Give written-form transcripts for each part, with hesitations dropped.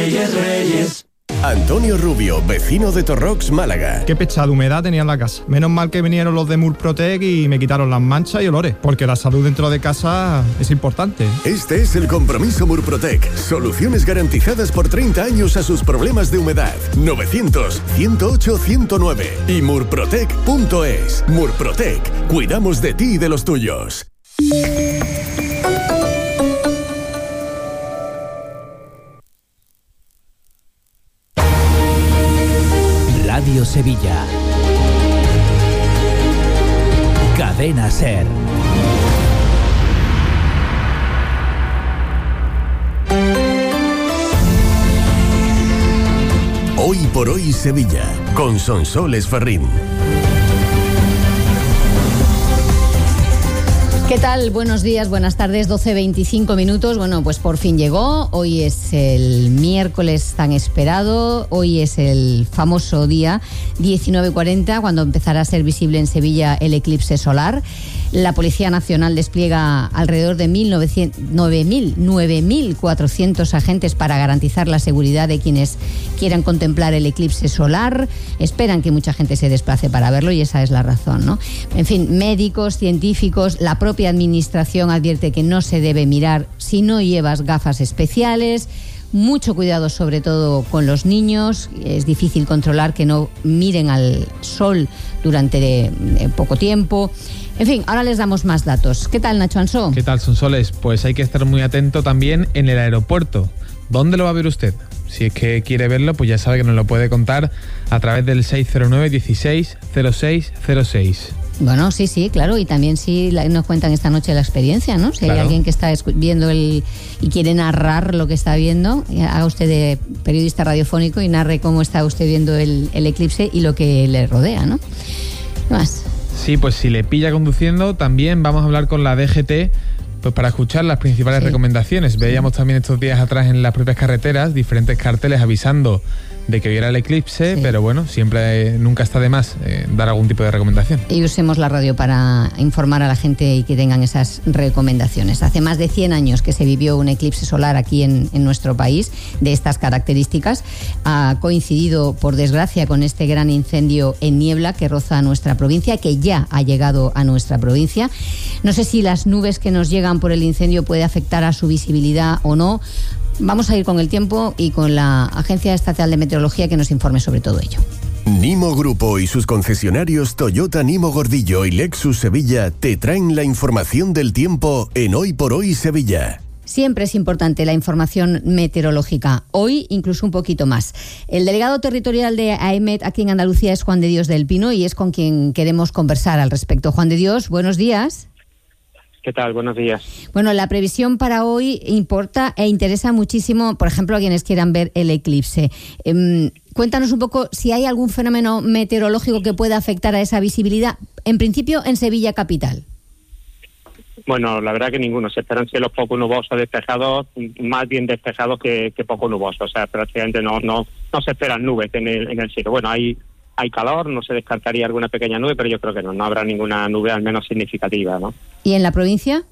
Reyes. Antonio Rubio, vecino de Torrox, Málaga. Qué pechada de humedad tenía en la casa. Menos mal que vinieron los de Murprotec y me quitaron las manchas y olores, porque la salud dentro de casa es importante. Este es el compromiso Murprotec. Soluciones garantizadas por 30 años a sus problemas de humedad. 900-108-109 y murprotec.es. Murprotec. Cuidamos de ti y de los tuyos. Radio Sevilla. Cadena SER. Hoy por hoy Sevilla, con Sonsoles Ferrín. ¿Qué tal? Buenos días, buenas tardes, 12:25 minutos. Bueno, pues por fin llegó. Hoy es el miércoles tan esperado. Hoy es el famoso día 19:40, cuando empezará a ser visible en Sevilla el eclipse solar. La Policía Nacional despliega alrededor de 9.400 agentes para garantizar la seguridad de quienes quieran contemplar el eclipse solar. Esperan que mucha gente se desplace para verlo y esa es la razón, ¿no? En fin, médicos, científicos, la propia Administración advierte que no se debe mirar si no llevas gafas especiales. Mucho cuidado, sobre todo con los niños. Es difícil controlar que no miren al sol durante poco tiempo. En fin, ahora les damos más datos. ¿Qué tal, Nacho Ansó? ¿Qué tal, Sonsoles? Pues hay que estar muy atento también en el aeropuerto. ¿Dónde lo va a ver usted? Si es que quiere verlo, pues ya sabe que nos lo puede contar a través del 609 16 06 06. Bueno, sí, claro, y también si nos cuentan esta noche la experiencia, ¿no? Si claro. Hay alguien que está viendo y quiere narrar lo que está viendo, haga usted de periodista radiofónico y narre cómo está usted viendo el eclipse y lo que le rodea, ¿no? ¿Qué más? Sí, pues si le pilla conduciendo, también vamos a hablar con la DGT, pues para escuchar las principales recomendaciones. Veíamos también estos días atrás en las propias carreteras diferentes carteles avisando de que hubiera el eclipse, pero bueno, nunca está de más dar algún tipo de recomendación. Y usemos la radio para informar a la gente y que tengan esas recomendaciones. Hace más de 100 años que se vivió un eclipse solar aquí en nuestro país de estas características. Ha coincidido, por desgracia, con este gran incendio en niebla que roza nuestra provincia, que ya ha llegado a nuestra provincia. No sé si las nubes que nos llegan por el incendio puede afectar a su visibilidad o no. Vamos a ir con el tiempo y con la Agencia Estatal de Meteorología que nos informe sobre todo ello. Nimo Grupo y sus concesionarios Toyota Nimo Gordillo y Lexus Sevilla te traen la información del tiempo en Hoy por Hoy Sevilla. Siempre es importante la información meteorológica, hoy incluso un poquito más. El delegado territorial de AEMET aquí en Andalucía es Juan de Dios del Pino y es con quien queremos conversar al respecto. Juan de Dios, buenos días. ¿Qué tal? Buenos días. Bueno, la previsión para hoy importa e interesa muchísimo, por ejemplo, a quienes quieran ver el eclipse. Cuéntanos un poco si hay algún fenómeno meteorológico que pueda afectar a esa visibilidad, en principio en Sevilla capital. Bueno, la verdad que ninguno. Se esperan cielos poco nubosos despejados, más bien despejados que poco nubosos. O sea, prácticamente no se esperan nubes en el cielo. Bueno, hay calor, no se descartaría alguna pequeña nube, pero yo creo que no habrá ninguna nube al menos significativa, ¿no? ¿Y en la provincia?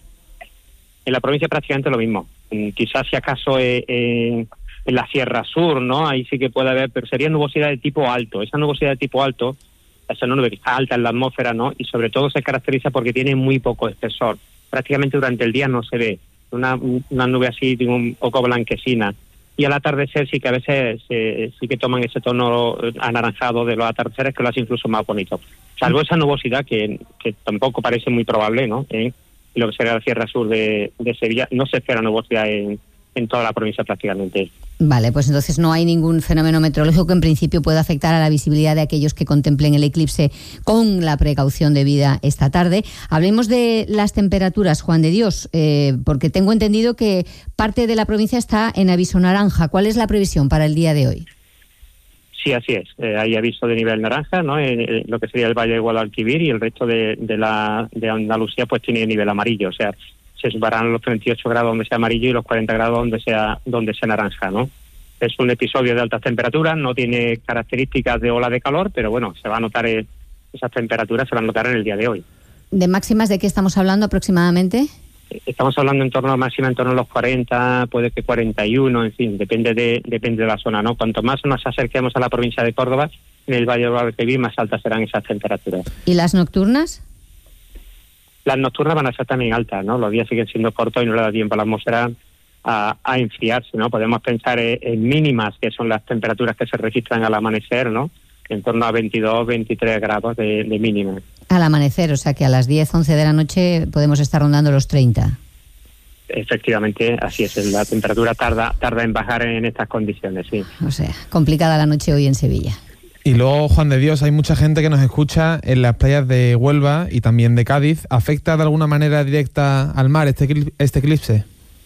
En la provincia prácticamente lo mismo. Quizás si acaso en la Sierra Sur, ¿no? Ahí sí que puede haber, pero sería nubosidad de tipo alto. Esa nubosidad de tipo alto, esa nube que está alta en la atmósfera, ¿no? Y sobre todo se caracteriza porque tiene muy poco espesor. Prácticamente durante el día no se ve. Una nube así un poco blanquecina. Y al atardecer sí que a veces sí que toman ese tono anaranjado de los atardeceres que lo hace incluso más bonito. Salvo esa nubosidad que tampoco parece muy probable, ¿no? En lo que sería la Sierra Sur de Sevilla, no se espera nubosidad en toda la provincia prácticamente. Vale, pues entonces no hay ningún fenómeno meteorológico que en principio pueda afectar a la visibilidad de aquellos que contemplen el eclipse con la precaución debida esta tarde. Hablemos de las temperaturas, Juan de Dios, porque tengo entendido que parte de la provincia está en aviso naranja. ¿Cuál es la previsión para el día de hoy? Sí, así es. Hay aviso de nivel naranja, ¿no? En lo que sería el Valle de Guadalquivir, y el resto de Andalucía pues tiene nivel amarillo, o sea, se superarán los 38 grados donde sea amarillo y los 40 grados donde sea naranja, ¿no? Es un episodio de altas temperaturas, no tiene características de ola de calor, pero bueno, se va a notar esas temperaturas se van a notar en el día de hoy. ¿De máximas de qué estamos hablando aproximadamente? estamos hablando en torno a máxima en torno a los 40, puede que 41, en fin, depende de la zona, ¿no? Cuanto más nos acerquemos a la provincia de Córdoba, en el Valle del Guadalquivir, más altas serán esas temperaturas. ¿Y las nocturnas? Las nocturnas van a ser también altas, ¿no? Los días siguen siendo cortos y no le da tiempo a la atmósfera a enfriarse, ¿no? Podemos pensar en mínimas, que son las temperaturas que se registran al amanecer, ¿no? En torno a 22, 23 grados de mínima. Al amanecer, o sea que a las 10, 11 de la noche podemos estar rondando los 30. Efectivamente, así es. La temperatura tarda en bajar en estas condiciones, sí. O sea, complicada la noche hoy en Sevilla. Y luego, Juan de Dios, hay mucha gente que nos escucha en las playas de Huelva y también de Cádiz. ¿Afecta de alguna manera directa al mar este eclipse?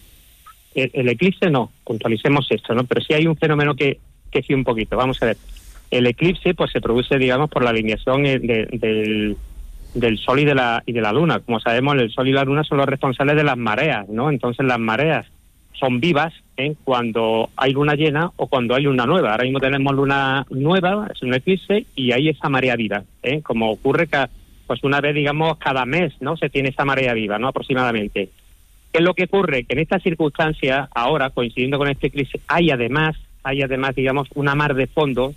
El eclipse no, puntualicemos esto, ¿no? Pero sí hay un fenómeno que sí un poquito. Vamos a ver. El eclipse pues se produce, digamos, por la alineación del Sol y de la Luna. Como sabemos, el Sol y la Luna son los responsables de las mareas, ¿no? Entonces las mareas son vivas cuando hay luna llena o cuando hay luna nueva. Ahora mismo tenemos luna nueva, es un eclipse, y hay esa marea viva, como ocurre pues una vez, digamos, cada mes, ¿no? Se tiene esa marea viva, ¿no? Aproximadamente. ¿Qué es lo que ocurre? Que en esta circunstancia, ahora, coincidiendo con este eclipse, hay además, digamos, una mar de fondo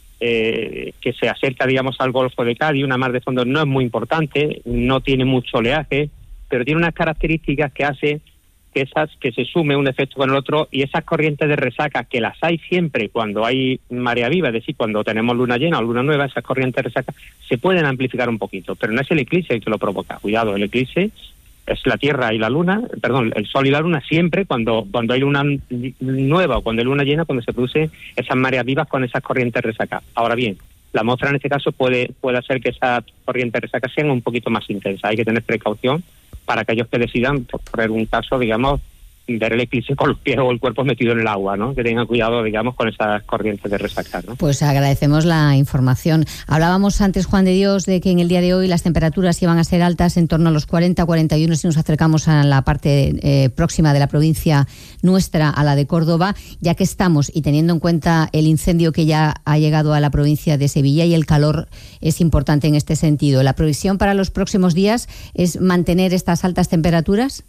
que se acerca, digamos, al Golfo de Cádiz. Una mar de fondo no es muy importante, no tiene mucho oleaje, pero tiene unas características que hace que se sume un efecto con el otro, y esas corrientes de resaca, que las hay siempre cuando hay marea viva, es decir, cuando tenemos luna llena o luna nueva, esas corrientes de resaca se pueden amplificar un poquito, pero no es el eclipse el que lo provoca. Cuidado, el eclipse es la Tierra y la Luna, el Sol y la Luna, siempre cuando hay luna nueva o cuando hay luna llena, cuando se produce esas mareas vivas con esas corrientes de resaca. Ahora bien, la atmósfera en este caso puede hacer que esas corrientes de resaca sean un poquito más intensas. Hay que tener precaución para aquellos que decidan, por poner un caso, digamos, ver el eclipse con los pies o el cuerpo metido en el agua, ¿no? Que tengan cuidado, digamos, con esas corrientes de resaca, ¿no? Pues agradecemos la información. Hablábamos antes, Juan de Dios, de que en el día de hoy las temperaturas iban a ser altas, en torno a los 40, 41, si nos acercamos a la parte próxima de la provincia nuestra, a la de Córdoba, ya que estamos, y teniendo en cuenta el incendio que ya ha llegado a la provincia de Sevilla, y el calor es importante en este sentido. ¿La previsión para los próximos días es mantener estas altas temperaturas?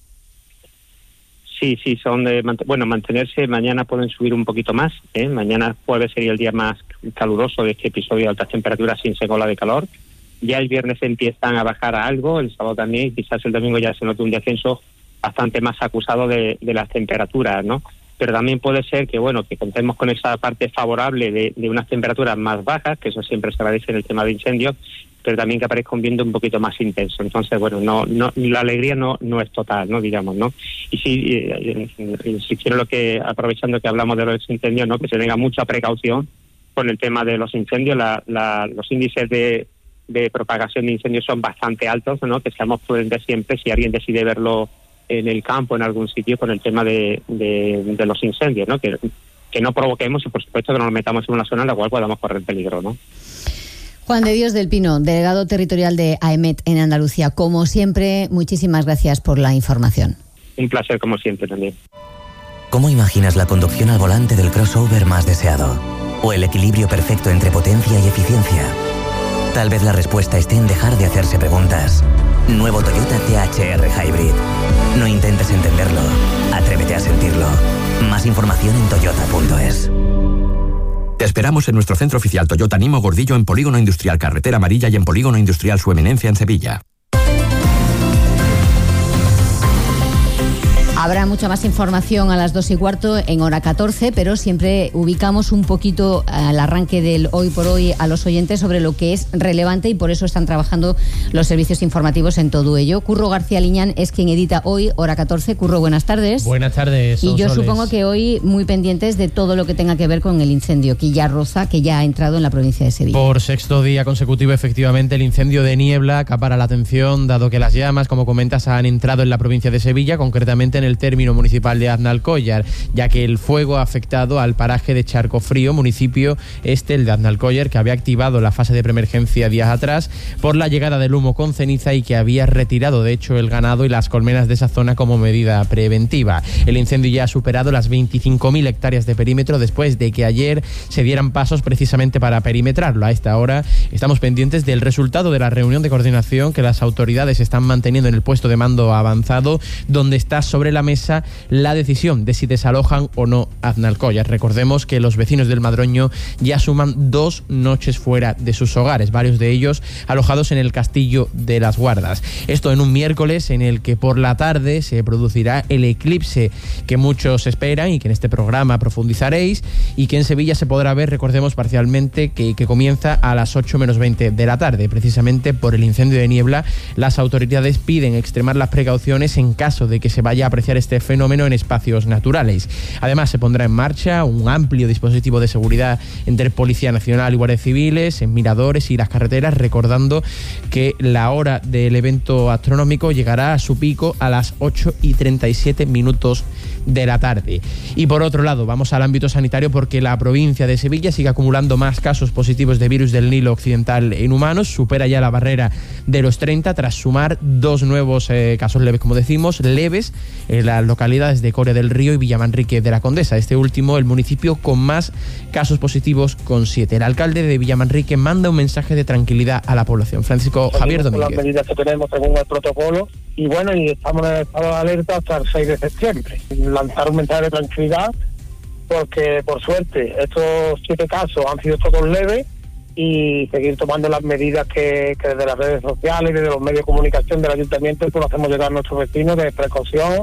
Sí, son de mantenerse. Mañana pueden subir un poquito más, Mañana jueves sería el día más caluroso de este episodio de altas temperaturas sin ola de calor. Ya el viernes empiezan a bajar a algo, el sábado también, quizás el domingo ya se note un descenso bastante más acusado de las temperaturas, ¿no? Pero también puede ser que contemos con esa parte favorable de unas temperaturas más bajas, que eso siempre se agradece en el tema de incendios, pero también que aparezca un viento un poquito más intenso. Entonces, no la alegría no es total, ¿no? Digamos, ¿no? Y sí, quiero aprovechando que hablamos de los incendios, ¿no? Que se tenga mucha precaución con el tema de los incendios. Los índices de propagación de incendios son bastante altos, ¿no? Que seamos prudentes siempre si alguien decide verlo en el campo, en algún sitio, con el tema de los incendios, ¿no? Que no provoquemos y, por supuesto, que no nos metamos en una zona en la cual podamos correr peligro, ¿no? Juan de Dios del Pino, delegado territorial de AEMET en Andalucía. Como siempre, muchísimas gracias por la información. Un placer, como siempre, también. ¿Cómo imaginas la conducción al volante del crossover más deseado? ¿O el equilibrio perfecto entre potencia y eficiencia? Tal vez la respuesta esté en dejar de hacerse preguntas. Nuevo Toyota THR Hybrid. No intentes entenderlo, atrévete a sentirlo. Más información en toyota.es. Te esperamos en nuestro centro oficial Toyota Nimo Gordillo en Polígono Industrial Carretera Amarilla y en Polígono Industrial Su Eminencia en Sevilla. Habrá mucha más información a las 2:15 en hora 14, pero siempre ubicamos un poquito al arranque del Hoy por Hoy a los oyentes sobre lo que es relevante, y por eso están trabajando los servicios informativos en todo ello. Curro García Liñán es quien edita Hoy, hora 14. Curro, buenas tardes. Buenas tardes. Y yo supongo que hoy muy pendientes de todo lo que tenga que ver con el incendio que ya ha entrado en la provincia de Sevilla. Por sexto día consecutivo, efectivamente, el incendio de Niebla acapara la atención, dado que las llamas, como comentas, han entrado en la provincia de Sevilla, concretamente en el el término municipal de Aznalcóllar, ya que el fuego ha afectado al paraje de Charcofrío, municipio el de Aznalcóllar, que había activado la fase de preemergencia días atrás por la llegada del humo con ceniza y que había retirado de hecho el ganado y las colmenas de esa zona como medida preventiva. El incendio ya ha superado las 25.000 hectáreas de perímetro después de que ayer se dieran pasos precisamente para perimetrarlo. A esta hora estamos pendientes del resultado de la reunión de coordinación que las autoridades están manteniendo en el puesto de mando avanzado, donde está sobre la mesa la decisión de si desalojan o no Aznalcóllar. Recordemos que los vecinos del Madroño ya suman 2 noches fuera de sus hogares, varios de ellos alojados en el Castillo de las Guardas. Esto en un miércoles en el que por la tarde se producirá el eclipse que muchos esperan y que en este programa profundizaréis, y que en Sevilla se podrá ver, recordemos parcialmente, que comienza a las 8 menos 20 de la tarde. Precisamente por el incendio de niebla, las autoridades piden extremar las precauciones en caso de que se vaya a apreciar este fenómeno en espacios naturales. Además, se pondrá en marcha un amplio dispositivo de seguridad entre Policía Nacional y Guardias Civiles en miradores y las carreteras, recordando que la hora del evento astronómico llegará a su pico a las 8:37 de la tarde. Y por otro lado, vamos al ámbito sanitario, porque la provincia de Sevilla sigue acumulando más casos positivos de virus del Nilo Occidental en humanos, supera ya la barrera de los 30 tras sumar 2 nuevos casos leves, como decimos, en las localidades de Coria del Río y Villamanrique de la Condesa. Este último, el municipio con más casos positivos, con 7. El alcalde de Villamanrique manda un mensaje de tranquilidad a la población. Francisco Javier Domínguez. Las medidas que tenemos según el protocolo, y bueno, y estamos en estado de alerta hasta el 6 de septiembre. Lanzar un mensaje de tranquilidad, porque por suerte estos 7 casos han sido todos leves, y seguir tomando las medidas que desde las redes sociales y desde los medios de comunicación del ayuntamiento pues hacemos llegar a nuestros vecinos de precaución.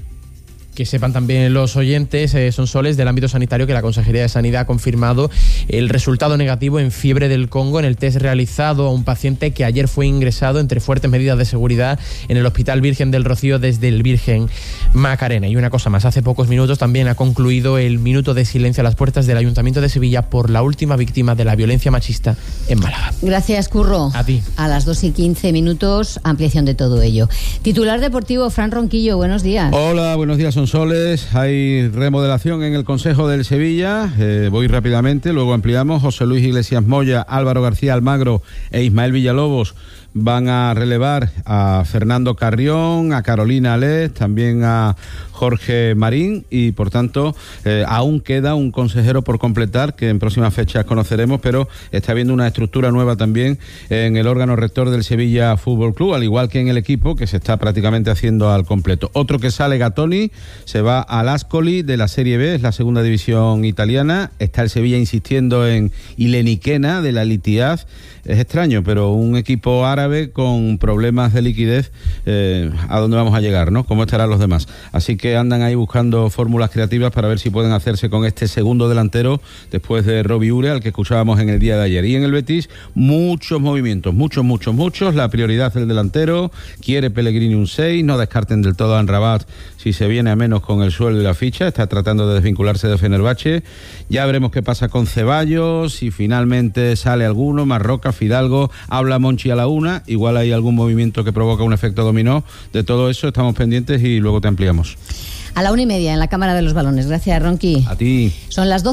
Que sepan también los oyentes, Sonsoles, del ámbito sanitario, que la Consejería de Sanidad ha confirmado el resultado negativo en fiebre del Congo en el test realizado a un paciente que ayer fue ingresado entre fuertes medidas de seguridad en el Hospital Virgen del Rocío desde el Virgen Macarena. Y una cosa más, hace pocos minutos también ha concluido el minuto de silencio a las puertas del Ayuntamiento de Sevilla por la última víctima de la violencia machista en Málaga. Gracias, Curro. A ti. A las 2:15, ampliación de todo ello. Titular deportivo, Fran Ronquillo, buenos días. Hola, buenos días, Sonsoles. Hay remodelación en el Consejo del Sevilla. Voy rápidamente, luego ampliamos. José Luis Iglesias Moya, Álvaro García Almagro e Ismael Villalobos van a relevar a Fernando Carrión, a Carolina Alés, también a Jorge Marín, y por tanto aún queda un consejero por completar que en próximas fechas conoceremos, pero está habiendo una estructura nueva también en el órgano rector del Sevilla Fútbol Club, al igual que en el equipo, que se está prácticamente haciendo al completo. Otro que sale, Gatoni, se va al Ascoli de la Serie B, es la segunda división italiana. Está el Sevilla insistiendo en Ileniquena de la Litiaz. Es extraño, pero un equipo árabe con problemas de liquidez, ¿a dónde vamos a llegar, no? ¿Cómo estarán los demás? Así que andan ahí buscando fórmulas creativas para ver si pueden hacerse con este segundo delantero después de Robbie Ure, al que escuchábamos en el día de ayer. Y en el Betis, muchos movimientos, muchos. La prioridad del delantero, quiere Pellegrini un 6, no descarten del todo a Amrabat si se viene a menos con el sueldo y la ficha, está tratando de desvincularse de Fenerbahce. Ya veremos qué pasa con Ceballos, si finalmente sale alguno, Marroca, Fidalgo, habla Monchi a la 1, igual hay algún movimiento que provoca un efecto dominó. De todo eso estamos pendientes y luego te ampliamos. A la 1:30 en la Cámara de los Balones. Gracias, Ronqui. A ti. Son las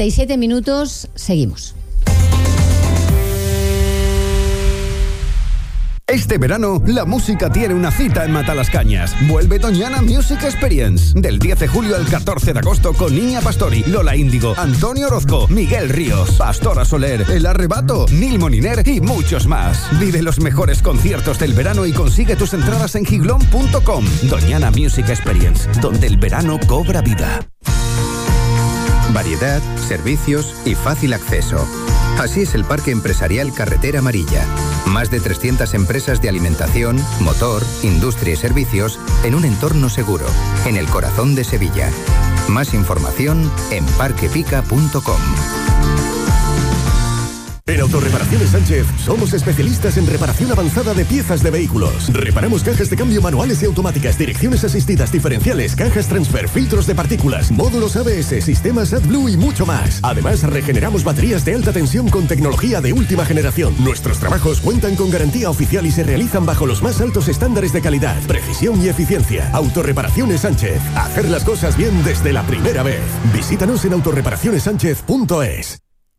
12:37, seguimos. Este verano, la música tiene una cita en Matalascañas. Vuelve Doñana Music Experience. Del 10 de julio al 14 de agosto con Niña Pastori, Lola Índigo, Antonio Orozco, Miguel Ríos, Pastora Soler, El Arrebato, Nil Moniner y muchos más. Vive los mejores conciertos del verano y consigue tus entradas en giglón.com. Doñana Music Experience, donde el verano cobra vida. Variedad, servicios y fácil acceso. Así es el Parque Empresarial Carretera Amarilla. Más de 300 empresas de alimentación, motor, industria y servicios en un entorno seguro, en el corazón de Sevilla. Más información en parquepica.com. En Autorreparaciones Sánchez somos especialistas en reparación avanzada de piezas de vehículos. Reparamos cajas de cambio manuales y automáticas, direcciones asistidas diferenciales, cajas transfer, filtros de partículas, módulos ABS, sistemas AdBlue y mucho más. Además, regeneramos baterías de alta tensión con tecnología de última generación. Nuestros trabajos cuentan con garantía oficial y se realizan bajo los más altos estándares de calidad, precisión y eficiencia. Autorreparaciones Sánchez. Hacer las cosas bien desde la primera vez. Visítanos en autorreparacionessánchez.es.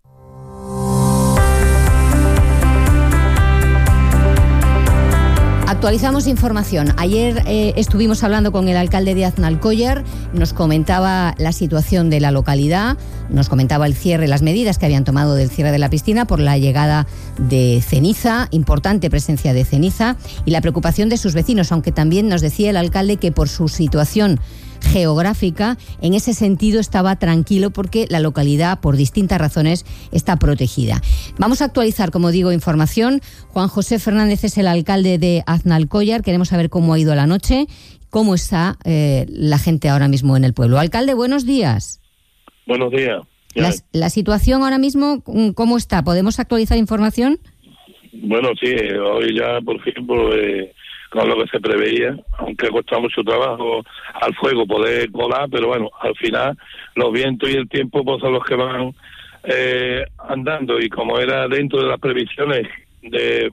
Actualizamos información. Ayer estuvimos hablando con el alcalde de Aznalcóllar, nos comentaba la situación de la localidad, nos comentaba el cierre, las medidas que habían tomado del cierre de la piscina por la llegada de ceniza, importante presencia de ceniza, y la preocupación de sus vecinos, aunque también nos decía el alcalde que por su situación geográfica, en ese sentido estaba tranquilo porque la localidad, por distintas razones, está protegida. Vamos a actualizar, como digo, información. Juan José Fernández es el alcalde de Aznalcóllar. Queremos saber cómo ha ido la noche, cómo está la gente ahora mismo en el pueblo. Alcalde, buenos días. Buenos días. La situación ahora mismo, ¿cómo está? ¿Podemos actualizar información? Bueno, sí, hoy ya por fin, con lo que se preveía, aunque cuesta mucho trabajo al fuego poder colar, pero bueno, al final los vientos y el tiempo pues son los que van andando, y como era dentro de las previsiones de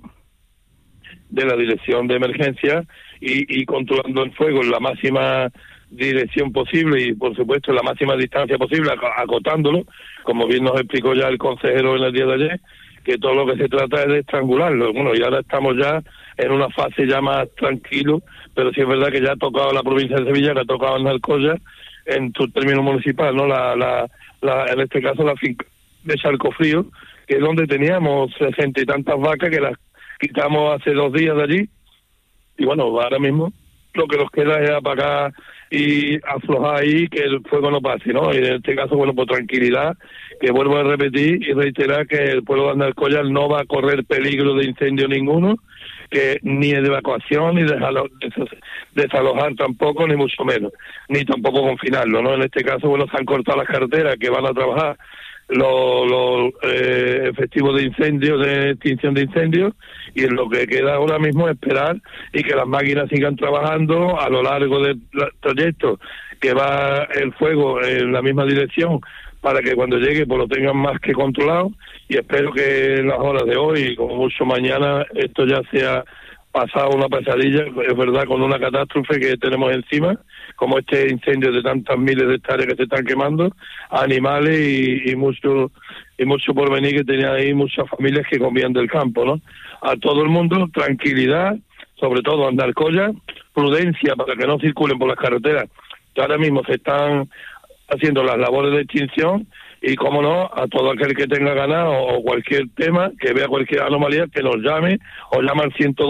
la dirección de emergencia y controlando el fuego en la máxima dirección posible y por supuesto en la máxima distancia posible, acotándolo, como bien nos explicó ya el consejero en el día de ayer, que todo lo que se trata es de estrangularlo. Bueno, y ahora estamos ya en una fase ya más tranquilo, pero sí es verdad que ya ha tocado la provincia de Sevilla, que ha tocado Aznalcóllar en su término municipal, ¿no? En este caso la finca de Charcofrío, que es donde teníamos 60 y tantas vacas que las quitamos hace 2 días de allí, y bueno, ahora mismo lo que nos queda es apagar y aflojar ahí, que el fuego no pase, ¿no? Y en este caso, bueno, por tranquilidad, que vuelvo a repetir y reiterar que el pueblo de Aznalcóllar no va a correr peligro de incendio ninguno, que ni de evacuación, ni desalojar tampoco, ni mucho menos, ni tampoco confinarlo, ¿no? En este caso, bueno, se han cortado las carreteras que van a trabajar los efectivos de incendios, de extinción de incendios, y en lo que queda ahora mismo es esperar y que las máquinas sigan trabajando a lo largo del trayecto que va el fuego en la misma dirección, para que cuando llegue pues lo tengan más que controlado, y espero que en las horas de hoy, como mucho mañana, esto ya sea pasado una pesadilla, es verdad, con una catástrofe que tenemos encima, como este incendio de tantas miles de hectáreas que se están quemando, animales y mucho porvenir que tenían ahí muchas familias que comían del campo, ¿no? A todo el mundo, tranquilidad, sobre todo a Aznalcóllar, prudencia para que no circulen por las carreteras, que ahora mismo se están haciendo las labores de extinción, y cómo no, a todo aquel que tenga ganado o cualquier tema, que vea cualquier anomalía, que nos llame o llame al 102